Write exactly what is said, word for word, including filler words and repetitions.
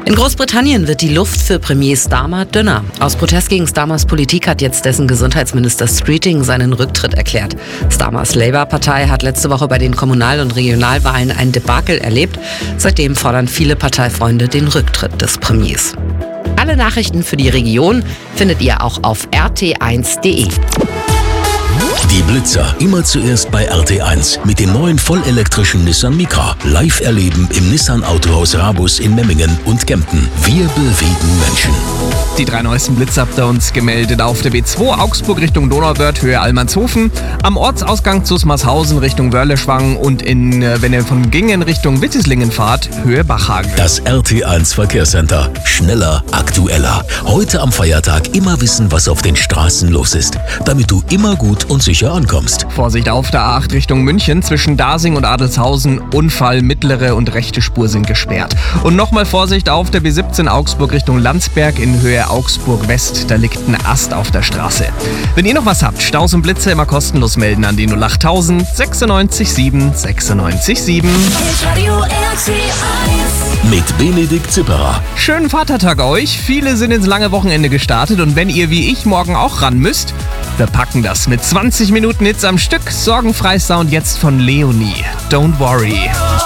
In Großbritannien wird die Luft für Premier Starmer dünner. Aus Protest gegen Starmers Politik hat jetzt dessen Gesundheitsminister Streeting seinen Rücktritt erklärt. Starmers Labour-Partei hat letzte Woche bei den Kommunal- und Regionalwahlen ein Debakel erlebt. Seitdem fordern viele Parteifreunde den Rücktritt des Premiers. Alle Nachrichten für die Region findet ihr auch auf r t eins punkt d e. Die Blitzer immer zuerst bei R T eins mit dem neuen vollelektrischen Nissan Micra. Live erleben im Nissan Autohaus Rabus in Memmingen und Kempten. Wir bewegen Menschen. Die drei neuesten Blitzer habt ihr uns gemeldet auf der B zwei Augsburg Richtung Donauwörth, Höhe Allmannshofen, am Ortsausgang Zusmarshausen Richtung Wörleschwang und in, wenn ihr von Gingen Richtung Wittislingen fahrt, Höhe Bachhagen. Das R T eins Verkehrscenter. Schneller, aktueller. Heute am Feiertag immer wissen, was auf den Straßen los ist, damit du immer gut und sicher ankommst. Vorsicht auf der A acht Richtung München, zwischen Dasing und Adelshausen, Unfall, mittlere und rechte Spur sind gesperrt. Und nochmal Vorsicht auf der B siebzehn Augsburg Richtung Landsberg in Höhe Augsburg West, da liegt ein Ast auf der Straße. Wenn ihr noch was habt, Staus und Blitze immer kostenlos melden an die null acht null null sechsundneunzig sieben sechsundneunzig sieben. Mit Benedikt Zipperer. Schönen Vatertag euch, viele sind ins lange Wochenende gestartet und wenn ihr wie ich morgen auch ran müsst, wir packen das mit zwanzig Minuten Hits am Stück, sorgenfrei Sound jetzt von Leonie. Don't worry.